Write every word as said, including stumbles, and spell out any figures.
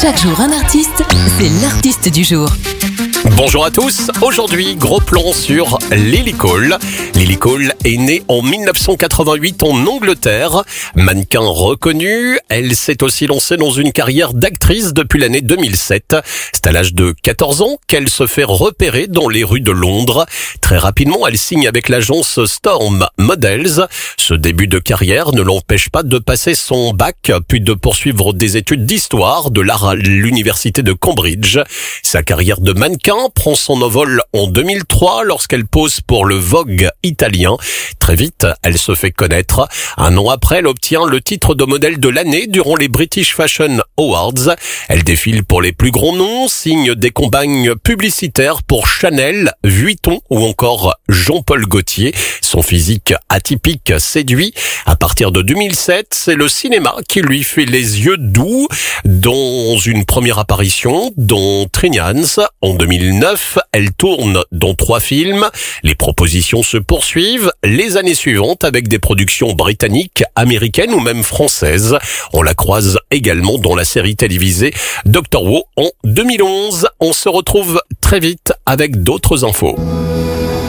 Chaque jour un artiste, c'est l'artiste du jour. Bonjour à tous, aujourd'hui gros plan sur Lily Cole. Lily Cole est née en mille neuf cent quatre-vingt-huit en Angleterre. Mannequin reconnue, elle s'est aussi lancée dans une carrière d'actrice depuis l'année deux mille sept. C'est à l'âge de quatorze ans qu'elle se fait repérer dans les rues de Londres. Très rapidement, elle signe avec l'agence Storm Models. Ce début de carrière ne l'empêche pas de passer son bac, puis de poursuivre des études d'histoire de l'art à l'université de Cambridge. Sa carrière de mannequin prend son envol en deux mille trois lorsqu'elle pose pour le Vogue italien. Très vite, elle se fait connaître. Un an après, elle obtient le titre de modèle de l'année durant les British Fashion Awards. Elle défile pour les plus grands noms, signe des campagnes publicitaires pour Chanel, Vuitton ou encore Jean-Paul Gaultier. Son physique atypique séduit. À partir de deux mille sept, c'est le cinéma qui lui fait les yeux doux. Dans une première apparition, dans Trinians, en deux mille neuf, elle tourne dans trois films. Les propositions se poursuivent les années suivantes avec des productions britanniques, américaines ou même françaises. On la croise également dans la série télévisée Doctor Who en deux mille onze. On se retrouve très vite avec d'autres infos.